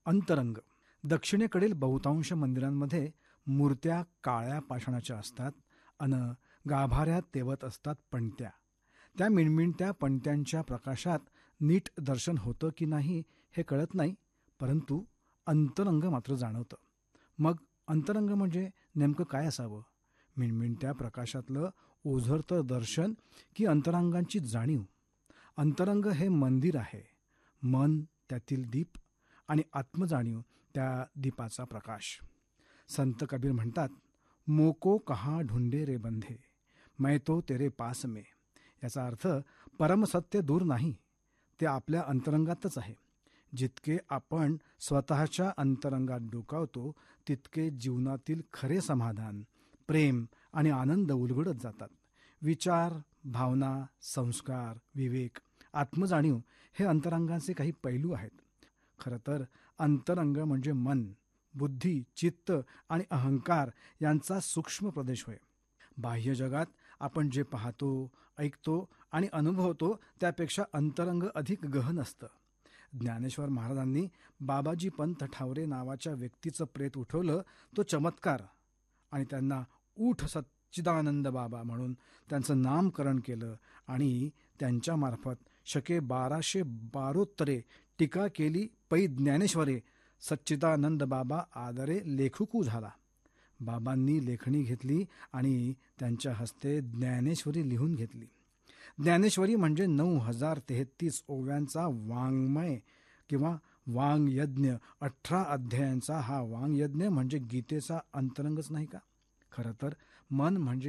अंतरंग. दक्षिणेकडील बहुतांश मंदिरांमध्ये मूर्त्या काळ्या पाषाणाच्या असतात अन गाभाऱ्यात तेवत असतात पणत्या. त्या मिणमिणत्या पणत्यांच्या प्रकाशात नीट दर्शन होतं की नाही हे कळत नाही, परंतु अंतरंग मात्र जाणवतं. मग अंतरंग म्हणजे नेमकं काय असावं? मिणमिणत्या प्रकाशातलं ओझरतं दर्शन की अंतरंगांची जाणीव? अंतरंग हे मंदिर आहे. मन त्यातील दीप आणि आत्मजाणीव त्या दीपाचा प्रकाश. संत कबीर म्हणतात, मोको कहाँ ढूंढे रे बंधे, मैं तो तेरे पास में. याचा अर्थ परमसत्य दूर नाही, ते आपल्या अंतरंगातच आहे. जितके आपण स्वतःच्या अंतरंगात डोकावतो तितके जीवनातील खरे समाधान, प्रेम आणि आनंद उलगडत जातात. विचार, भावना, संस्कार, विवेक, आत्मजाणीव हे अंतरंगाचे काही पैलू आहेत. खरं तर अंतरंग म्हणजे मन, बुद्धी, चित्त आणि अहंकार यांचा सूक्ष्म प्रदेश होय. बाह्य जगात आपण जे पाहतो, ऐकतो आणि अनुभवतो त्यापेक्षा अंतरंग अधिक गहन असतं. ज्ञानेश्वर महाराजांनी बाबाजी पंत ठावरे नावाच्या व्यक्तीचं प्रेत उठवलं तो चमत्कार, आणि त्यांना ऊठ सच्चिदानंद बाबा म्हणून त्यांचं नामकरण केलं आणि त्यांच्यामार्फत शके 1212 टीका केली. पै ज्ञानेश्वरे सच्चिदानंद बाबा आदरे लेखुकू झाला. बाबांनी लेखणी घेतली आणि त्यांच्या हस्ते ज्ञानेश्वरी लिहून घेतली. ज्ञानेश्वरी म्हणजे 9033 ओव्यांचा वाङ्मय किंवा वाङ्यज्ञ. 18 अध्यायांचा हा वाङ्यज्ञ म्हणजे गीतेचा अंतरंगच नाही का? खरं तर मन म्हणजे